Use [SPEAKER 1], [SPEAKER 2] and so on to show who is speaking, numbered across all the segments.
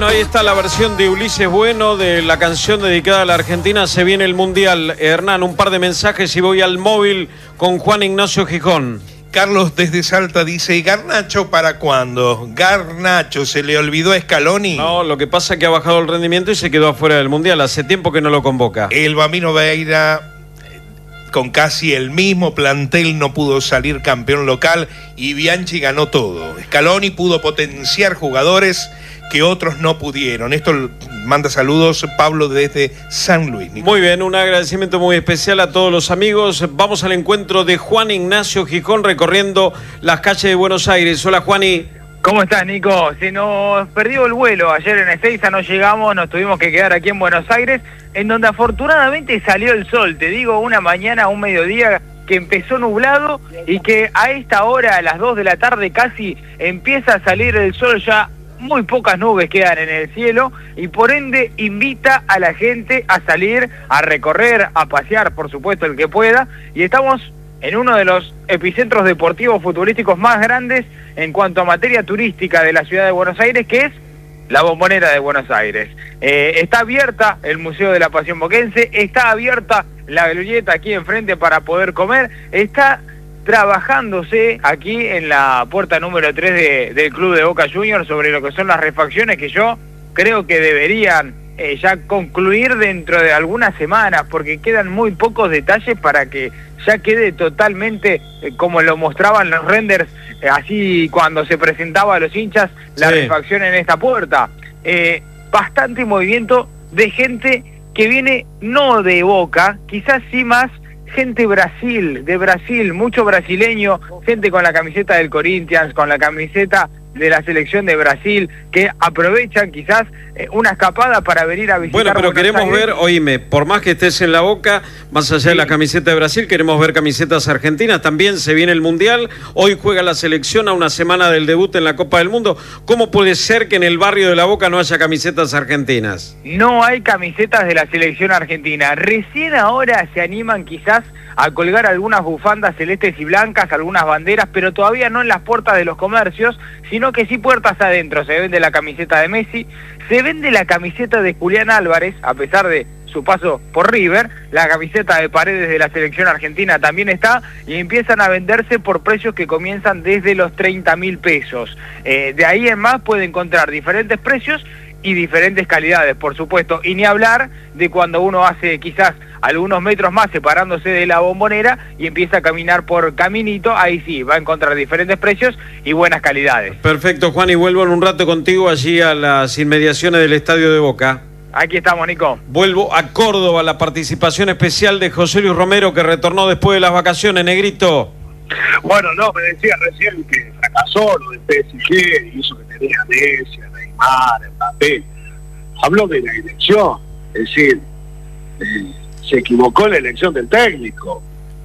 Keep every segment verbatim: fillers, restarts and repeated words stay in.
[SPEAKER 1] Bueno, ahí está la versión de Ulises Bueno de la canción dedicada a la Argentina. Se viene el Mundial. Hernán, un par de mensajes y voy al móvil con Juan Ignacio Gijón.
[SPEAKER 2] Carlos desde Salta dice, ¿y Garnacho para cuándo? ¿Garnacho se le olvidó a Scaloni?
[SPEAKER 1] No, lo que pasa es que ha bajado el rendimiento y se quedó afuera del Mundial. Hace tiempo que no lo convoca.
[SPEAKER 2] El Bambino Veira, con casi el mismo plantel, no pudo salir campeón local y Bianchi ganó todo. Scaloni pudo potenciar jugadores que otros no pudieron. Esto manda saludos Pablo desde San Luis. Nico.
[SPEAKER 1] Muy bien, un agradecimiento muy especial a todos los amigos. Vamos al encuentro de Juan Ignacio Gijón recorriendo las calles de Buenos Aires. Hola, Juani.
[SPEAKER 3] ¿Cómo estás, Nico? Se nos perdió el vuelo. Ayer en Ezeiza no llegamos, nos tuvimos que quedar aquí en Buenos Aires, en donde afortunadamente salió el sol. Te digo, una mañana, un mediodía que empezó nublado y que a esta hora, a las dos de la tarde casi, empieza a salir el sol. Ya muy pocas nubes quedan en el cielo y por ende invita a la gente a salir, a recorrer, a pasear, por supuesto, el que pueda. Y estamos en uno de los epicentros deportivos futbolísticos más grandes en cuanto a materia turística de la ciudad de Buenos Aires, que es la Bombonera de Buenos Aires. Eh, está abierta el Museo de la Pasión Boquense, está abierta la glorieta aquí enfrente para poder comer, está trabajándose aquí en la puerta número tres de, del Club de Boca Juniors sobre lo que son las refacciones que yo creo que deberían eh, ya concluir dentro de algunas semanas, porque quedan muy pocos detalles para que ya quede totalmente eh, como lo mostraban los renders, eh, así cuando se presentaba a los hinchas la sí. refacción en esta puerta. Eh, bastante movimiento de gente que viene no de Boca, quizás sí más gente Brasil, de Brasil, mucho brasileño, gente con la camiseta del Corinthians, con la camiseta de la selección de Brasil, que aprovechan quizás eh, una escapada para venir a visitar.
[SPEAKER 1] Bueno, pero
[SPEAKER 3] Buenos
[SPEAKER 1] queremos
[SPEAKER 3] Aires.
[SPEAKER 1] ver, oíme, por más que estés en la Boca, más allá sí. de la camiseta de Brasil, queremos ver camisetas argentinas. También se viene el Mundial, hoy juega la selección a una semana del debut en la Copa del Mundo. ¿Cómo puede ser que en el barrio de la Boca no haya camisetas argentinas?
[SPEAKER 3] No hay camisetas de la selección argentina. Recién ahora se animan quizás a colgar algunas bufandas celestes y blancas, algunas banderas, pero todavía no en las puertas de los comercios, sino que sí puertas adentro. Se vende la camiseta de Messi, se vende la camiseta de Julián Álvarez, a pesar de su paso por River, la camiseta de Paredes de la selección argentina también está, y empiezan a venderse por precios que comienzan desde los treinta mil pesos. Eh, de ahí en más puede encontrar diferentes precios y diferentes calidades, por supuesto, y ni hablar de cuando uno hace quizás algunos metros más separándose de la Bombonera y empieza a caminar por Caminito, ahí sí, va a encontrar diferentes precios y buenas calidades.
[SPEAKER 1] Perfecto, Juan, y vuelvo en un rato contigo allí a las inmediaciones del Estadio de Boca.
[SPEAKER 3] Aquí estamos, Nico.
[SPEAKER 1] Vuelvo a Córdoba, la participación especial de José Luis Romero, que retornó después de las vacaciones. Negrito.
[SPEAKER 4] Bueno, no, me decía recién que fracasó lo del P S G, y eso que tenía Messi, Neymar, Mbappé. Habló de la elección, es decir, eh, se equivocó en la elección del técnico.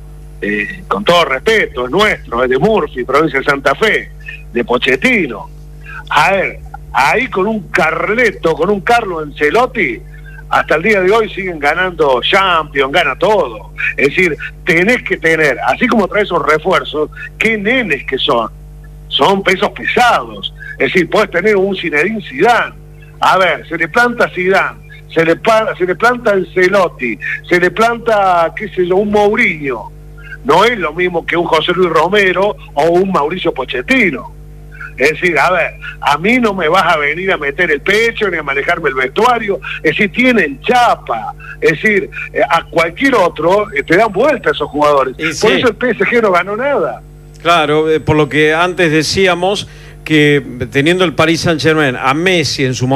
[SPEAKER 4] Eh, con todo respeto, es nuestro, es de Murphy, provincia de Santa Fe, de Pochettino. A ver, ahí con un Carleto, con un Carlo Ancelotti, hasta el día de hoy siguen ganando Champions, gana todo. Es decir, tenés que tener, así como traes esos refuerzos, qué nenes que son. Son pesos pesados. Es decir, podés tener un Zinedine Zidane. A ver, se le planta Zidane, se le, se le planta Ancelotti, se le planta, qué sé yo, un Mourinho. No es lo mismo que un José Luis Romero o un Mauricio Pochettino. Es decir, a ver, a mí no me vas a venir a meter el pecho ni a manejarme el vestuario. Es decir, tienen chapa. Es decir, a cualquier otro eh, te dan vuelta esos jugadores.
[SPEAKER 1] Y
[SPEAKER 4] Por
[SPEAKER 1] sí.
[SPEAKER 4] eso el P S G no ganó nada.
[SPEAKER 1] Claro, eh, por lo que antes decíamos que teniendo el Paris Saint-Germain a Messi en su momento,